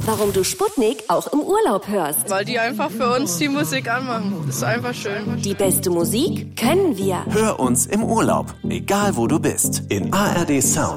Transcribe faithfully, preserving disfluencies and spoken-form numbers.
warum du Sputnik auch im Urlaub hörst. Weil die einfach für uns die Musik anmachen. Das ist einfach schön. Die beste Musik können wir. Hör uns im Urlaub, egal wo du bist, in A R D Sound.